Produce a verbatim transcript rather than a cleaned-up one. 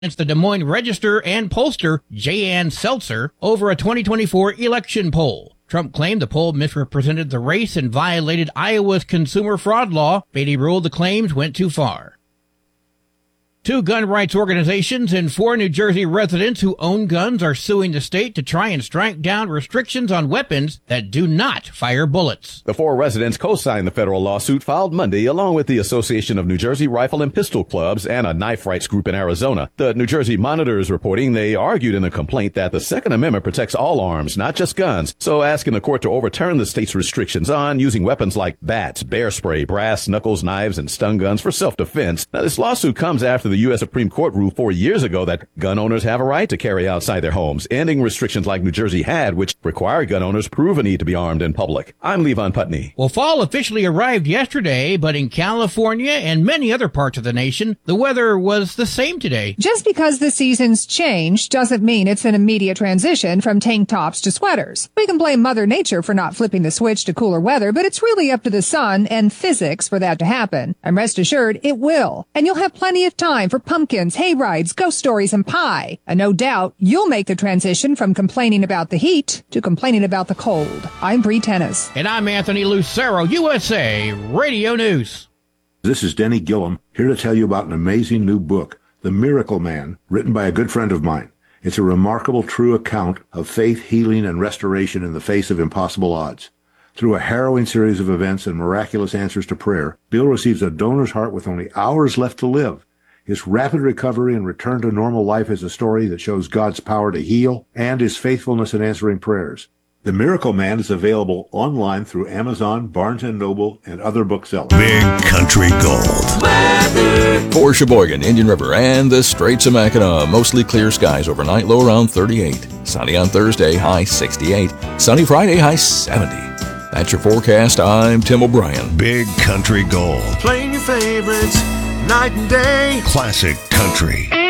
It's the Des Moines Register and pollster Jan Seltzer over a twenty twenty-four election poll. Trump claimed the poll misrepresented the race and violated Iowa's consumer fraud law. Beatty ruled the claims went too far. Two gun rights organizations and four New Jersey residents who own guns are suing the state to try and strike down restrictions on weapons that do not fire bullets. The four residents co-signed the federal lawsuit filed Monday along with the Association of New Jersey Rifle and Pistol Clubs and a knife rights group in Arizona. The New Jersey Monitor is reporting they argued in the complaint that the Second Amendment protects all arms, not just guns, so asking the court to overturn the state's restrictions on using weapons like bats, bear spray, brass knuckles, knives, and stun guns for self-defense. Now, this lawsuit comes after the U S Supreme Court ruled four years ago that gun owners have a right to carry outside their homes, ending restrictions like New Jersey had, which require gun owners prove a need to be armed in public. I'm Levon Putney. Well, fall officially arrived yesterday, but in California and many other parts of the nation, the weather was the same today. Just because the seasons change doesn't mean it's an immediate transition from tank tops to sweaters. We can blame Mother Nature for not flipping the switch to cooler weather, but it's really up to the sun and physics for that to happen. And rest assured, it will. And you'll have plenty of time for pumpkins, hay rides, ghost stories, and pie. And no doubt, you'll make the transition from complaining about the heat to complaining about the cold. I'm Bree Tennis. And I'm Anthony Lucero, U S A Radio News. This is Denny Gillum, here to tell you about an amazing new book, The Miracle Man, written by a good friend of mine. It's a remarkable, true account of faith, healing, and restoration in the face of impossible odds. Through a harrowing series of events and miraculous answers to prayer, Bill receives a donor's heart with only hours left to live. His rapid recovery and return to normal life is a story that shows God's power to heal and his faithfulness in answering prayers. The Miracle Man is available online through Amazon, Barnes and Noble, and other booksellers. Big Country Gold. Weather. For Sheboygan, Indian River, and the Straits of Mackinac, mostly clear skies overnight, low around thirty-eight. Sunny on Thursday, high sixty-eight. Sunny Friday, high seventy. That's your forecast. I'm Tim O'Brien. Big Country Gold. Playing your favorites night and day. Classic country.